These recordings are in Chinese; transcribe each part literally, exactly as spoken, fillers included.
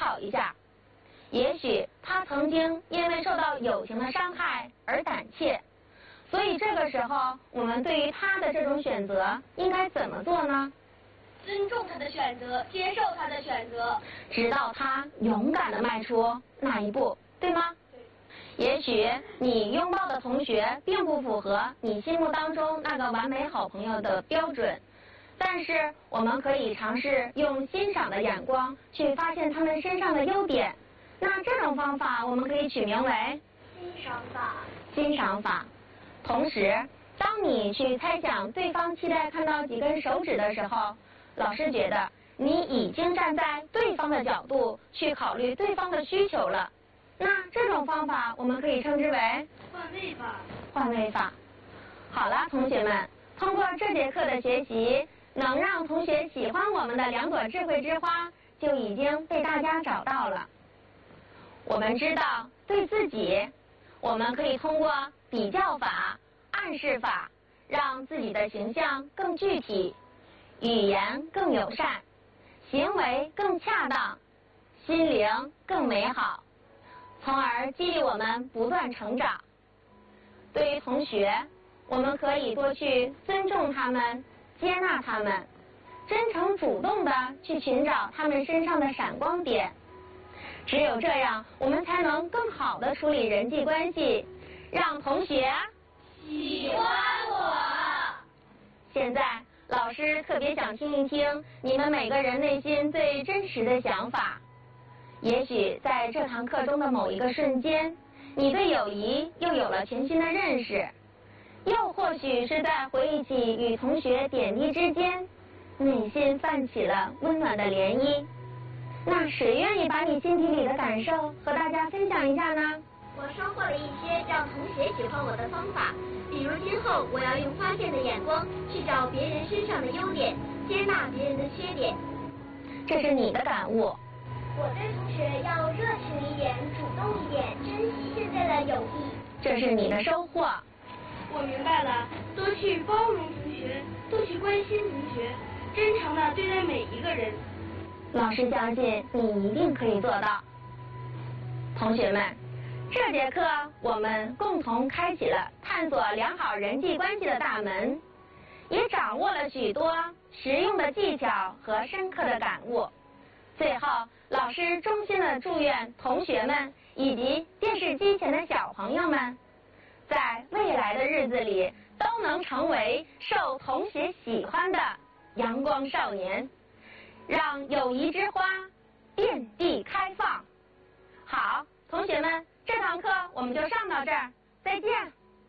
考一下。也许他曾经因为受到友情的伤害而胆怯，所以这个时候我们对于他的这种选择应该怎么做呢？ 尊重他的选择，接受他的选择， 直到他勇敢地迈出那一步，对吗？对。也许你拥抱的同学并不符合你心目当中那个完美好朋友的标准，但是我们可以尝试用欣赏的眼光去发现他们身上的优点。那这种方法我们可以取名为欣赏法。 欣赏法。同时，当你去猜想对方期待看到几根手指的时候，老师觉得你已经站在对方的角度去考虑对方的需求了。那这种方法我们可以称之为换位法。 换位法。好了，同学们，通过这节课的学习，能让同学喜欢我们的两朵智慧之花就已经被大家找到了。我们知道，对自己，我们可以通过比较法、暗示法，让自己的形象更具体，语言更友善，行为更恰当，心灵更美好，从而激励我们不断成长。对于同学，我们可以多去尊重他们，接纳他们，真诚主动地去寻找他们身上的闪光点。只有这样，我们才能更好地处理人际关系，让同学喜欢我。 现在，老师特别想听一听你们每个人内心最真实的想法。也许在这堂课中的某一个瞬间，你对友谊又有了全新的认识，又或许是在回忆起与同学点滴之间，内心泛起了温暖的涟漪。那谁愿意把你心底里的感受和大家分享一下呢？ 我收获了一些让同学喜欢我的方法，比如今后我要用发现的眼光去找别人身上的优点，接纳别人的缺点。 这是你的感悟。 我对同学要热情一点，主动一点，珍惜现在的友谊。 这是你的收获。 我明白了，多去包容同学，多去关心同学，真诚地对待每一个人。 老师相信你一定可以做到。同学们，这节课我们共同开启了探索良好人际关系的大门，也掌握了许多实用的技巧和深刻的感悟。最后，老师衷心的祝愿同学们以及电视机前的小朋友们，在未来的日子里都能成为受同学喜欢的阳光少年，让友谊之花遍地开放。好，同学们，这堂课我们就上到这儿，再见。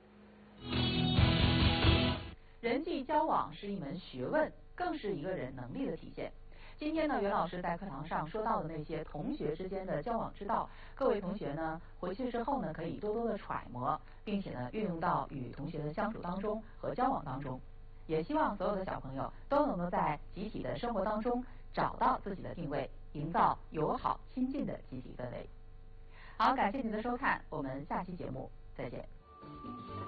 人际交往是一门学问，更是一个人能力的体现。今天呢，袁老师在课堂上说到的那些同学之间的交往之道，各位同学呢回去之后呢，可以多多的揣摩，并且呢运用到与同学的相处当中和交往当中。也希望所有的小朋友都能够在集体的生活当中找到自己的定位，营造友好亲近的集体氛围。好，感谢您的收看，我们下期节目再见。